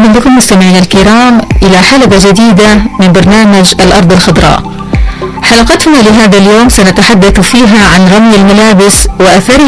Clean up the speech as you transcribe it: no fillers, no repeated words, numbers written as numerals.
مرحبا بكم مستمعينا الكرام إلى حلقة جديدة من برنامج الأرض الخضراء. حلقتنا لهذا اليوم سنتحدث فيها عن رمي الملابس وأثره